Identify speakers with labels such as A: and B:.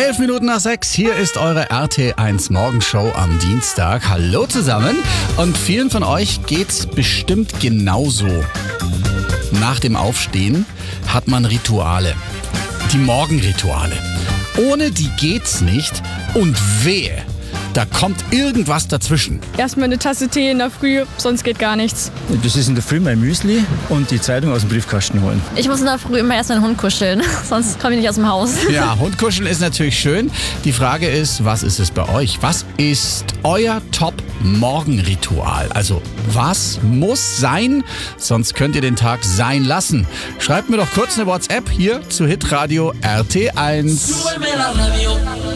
A: 6:11. Hier ist eure RT1 Morgenshow am Dienstag. Hallo zusammen. Und vielen von euch geht's bestimmt genauso. Nach dem Aufstehen hat man Rituale. Die Morgenrituale. Ohne die geht's nicht. Und wehe, da kommt irgendwas dazwischen.
B: Erstmal eine Tasse Tee in der Früh, sonst geht gar nichts.
C: Das ist in der Früh mein Müsli und die Zeitung aus dem Briefkasten holen.
D: Ich muss in der Früh immer erst meinen Hund kuscheln, sonst komme ich nicht aus dem Haus.
A: Ja, Hundkuscheln ist natürlich schön. Die Frage ist, was ist es bei euch? Was ist euer Top-Morgenritual? Also, was muss sein? Sonst könnt ihr den Tag sein lassen. Schreibt mir doch kurz eine WhatsApp hier zu Hitradio RT1.
E: Súbeme la radio.